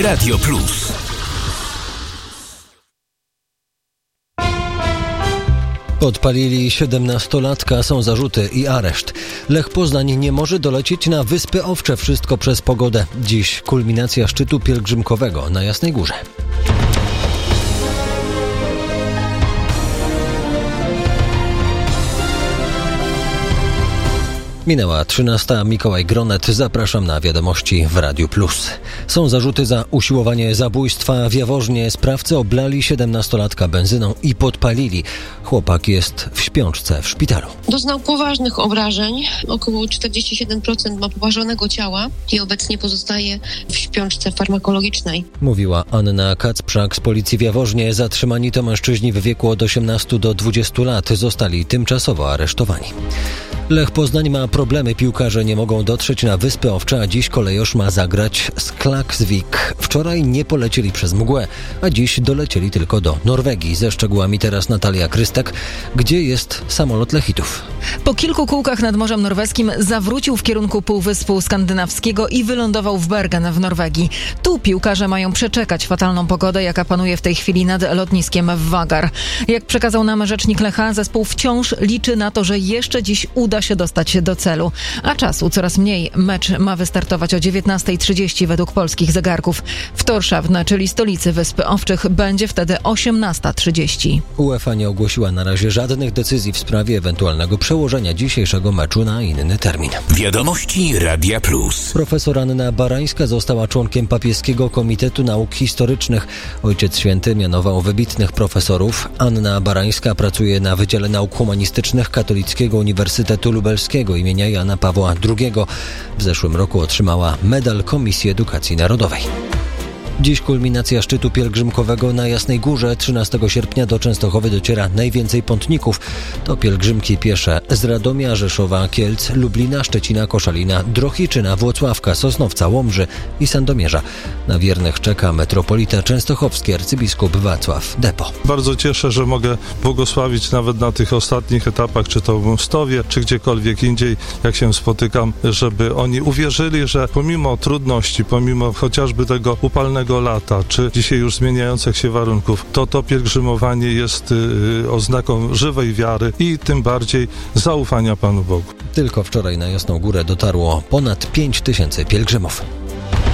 Radio Plus. Podpalili 17-latka, są zarzuty i areszt. Lech Poznań nie może dolecieć na Wyspy Owcze, wszystko przez pogodę. Dziś kulminacja szczytu pielgrzymkowego na Jasnej Górze. Minęła 13. Mikołaj Gronet. Zapraszam na wiadomości w Radiu Plus. Są zarzuty za usiłowanie zabójstwa w Jaworznie. Sprawcy oblali 17-latka benzyną i podpalili. Chłopak jest w śpiączce w szpitalu. Doznał poważnych obrażeń. Około 47% ma poparzonego ciała i obecnie pozostaje w śpiączce farmakologicznej. Mówiła Anna Kacprzak z policji w Jaworznie. Zatrzymani to mężczyźni w wieku od 18 do 20 lat. Zostali tymczasowo aresztowani. Lech Poznań ma problemy. Piłkarze nie mogą dotrzeć na Wyspy Owcze, a dziś kolejorz ma zagrać z Klaksvik. Wczoraj nie polecieli przez mgłę, a dziś dolecieli tylko do Norwegii. Ze szczegółami teraz Natalia Krystek. Gdzie jest samolot Lechitów? Po kilku kółkach nad Morzem Norweskim zawrócił w kierunku Półwyspu Skandynawskiego i wylądował w Bergen w Norwegii. Tu piłkarze mają przeczekać fatalną pogodę, jaka panuje w tej chwili nad lotniskiem w Vagar. Jak przekazał nam rzecznik Lecha, zespół wciąż liczy na to, że jeszcze dziś uda się dostać do celu. A czasu coraz mniej. Mecz ma wystartować o 19:30 według polskich zegarków. W Tórshavn, czyli stolicy Wysp Owczych, będzie wtedy 18:30. UEFA nie ogłosiła na razie żadnych decyzji w sprawie ewentualnego przełożenia dzisiejszego meczu na inny termin. Wiadomości Radia Plus. Profesor Anna Barańska została członkiem Papieskiego Komitetu Nauk Historycznych. Ojciec Święty mianował wybitnych profesorów. Anna Barańska pracuje na Wydziale Nauk Humanistycznych Katolickiego Uniwersytetu Lubelskiego imienia Jana Pawła II. W zeszłym roku otrzymała medal Komisji Edukacji Narodowej. Dziś kulminacja szczytu pielgrzymkowego na Jasnej Górze. 13 sierpnia do Częstochowy dociera najwięcej pątników. To pielgrzymki piesze z Radomia, Rzeszowa, Kielc, Lublina, Szczecina, Koszalina, Drohiczyna, Włocławka, Sosnowca, Łomży i Sandomierza. Na wiernych czeka metropolita częstochowski arcybiskup Wacław Depo. Bardzo cieszę, że mogę błogosławić nawet na tych ostatnich etapach, czy to w Mostowie, czy gdziekolwiek indziej, jak się spotykam, żeby oni uwierzyli, że pomimo trudności, pomimo chociażby tego upalnego lata, czy dzisiaj już zmieniających się warunków, to pielgrzymowanie jest oznaką żywej wiary i tym bardziej zaufania Panu Bogu. Tylko wczoraj na Jasną Górę dotarło ponad 5 000 pielgrzymów.